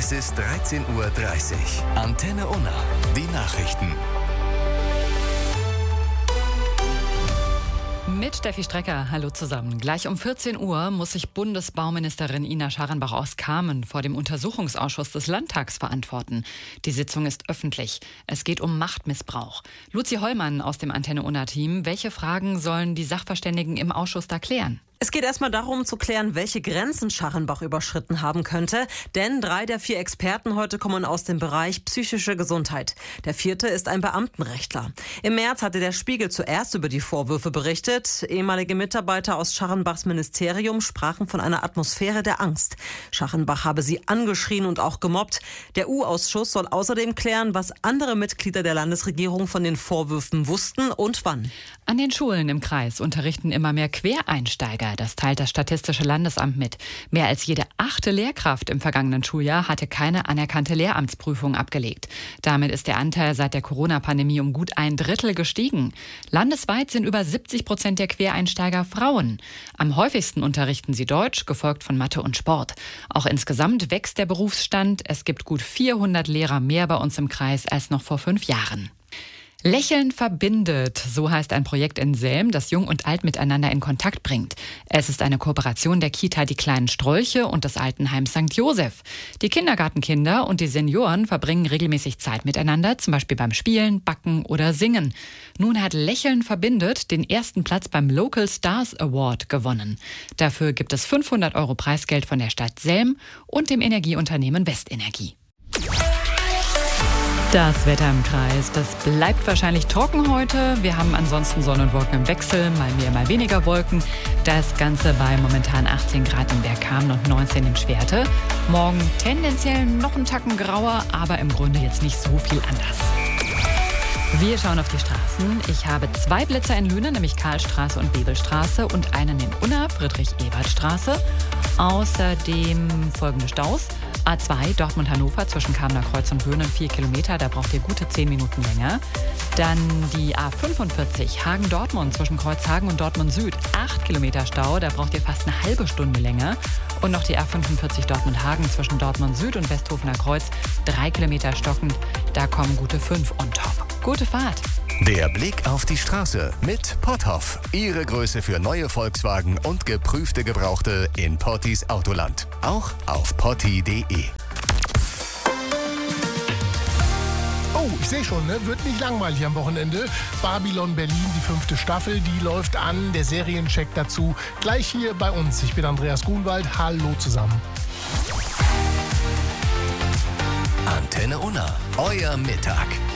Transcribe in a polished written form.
Es ist 13:30 Uhr. Antenne Unna. Die Nachrichten. Mit Steffi Strecker, hallo zusammen. Gleich um 14 Uhr muss sich Bundesbauministerin Ina Scharrenbach aus Kamen vor dem Untersuchungsausschuss des Landtags verantworten. Die Sitzung ist öffentlich. Es geht um Machtmissbrauch. Luzi Hollmann aus dem Antenne Unna-Team. Welche Fragen sollen die Sachverständigen im Ausschuss da klären? Es geht erstmal darum zu klären, welche Grenzen Scharrenbach überschritten haben könnte. Denn 3 der 4 Experten heute kommen aus dem Bereich psychische Gesundheit. Der 4. ist ein Beamtenrechtler. Im März hatte der Spiegel zuerst über die Vorwürfe berichtet. Ehemalige Mitarbeiter aus Scharrenbachs Ministerium sprachen von einer Atmosphäre der Angst. Scharrenbach habe sie angeschrien und auch gemobbt. Der U-Ausschuss soll außerdem klären, was andere Mitglieder der Landesregierung von den Vorwürfen wussten und wann. An den Schulen im Kreis unterrichten immer mehr Quereinsteiger. Das teilt das Statistische Landesamt mit. Mehr als jede 8. Lehrkraft im vergangenen Schuljahr hatte keine anerkannte Lehramtsprüfung abgelegt. Damit ist der Anteil seit der Corona-Pandemie um gut 1/3 gestiegen. Landesweit sind über 70% der Quereinsteiger Frauen. Am häufigsten unterrichten sie Deutsch, gefolgt von Mathe und Sport. Auch insgesamt wächst der Berufsstand. Es gibt gut 400 Lehrer mehr bei uns im Kreis als noch vor 5 Jahren. Lächeln verbindet, so heißt ein Projekt in Selm, das Jung und Alt miteinander in Kontakt bringt. Es ist eine Kooperation der Kita Die kleinen Strolche und des Altenheims St. Joseph. Die Kindergartenkinder und die Senioren verbringen regelmäßig Zeit miteinander, zum Beispiel beim Spielen, Backen oder Singen. Nun hat Lächeln verbindet den ersten Platz beim Local Stars Award gewonnen. Dafür gibt es 500 € Preisgeld von der Stadt Selm und dem Energieunternehmen Westenergie. Das Wetter im Kreis, das bleibt wahrscheinlich trocken heute. Wir haben ansonsten Sonne und Wolken im Wechsel, mal mehr, mal weniger Wolken. Das Ganze bei momentan 18 Grad in Bergkamen und 19 in Schwerte. Morgen tendenziell noch ein Tacken grauer, aber im Grunde jetzt nicht so viel anders. Wir schauen auf die Straßen. Ich habe 2 Blitzer in Lünen, nämlich Karlstraße und Bebelstraße und einen in Unna, Friedrich-Ebert-Straße. Außerdem folgende Staus. A2 Dortmund-Hannover zwischen Kamener Kreuz und Böhnen 4 Kilometer, da braucht ihr gute 10 Minuten länger. Dann die A45 Hagen-Dortmund zwischen Kreuzhagen und Dortmund Süd 8 Kilometer Stau, da braucht ihr fast eine halbe Stunde länger. Und noch die A45 Dortmund-Hagen zwischen Dortmund Süd und Westhofener Kreuz 3 Kilometer stockend, da kommen gute 5 on top. Gute Fahrt! Der Blick auf die Straße mit Potthoff. Ihre Größe für neue Volkswagen und geprüfte Gebrauchte in Pottis Autoland. Auch auf potti.de. Oh, ich sehe schon, ne? Wird nicht langweilig am Wochenende. Babylon Berlin, die 5. Staffel, die läuft an. Der Seriencheck dazu gleich hier bei uns. Ich bin Andreas Grunwald. Hallo zusammen. Antenne Unna, euer Mittag.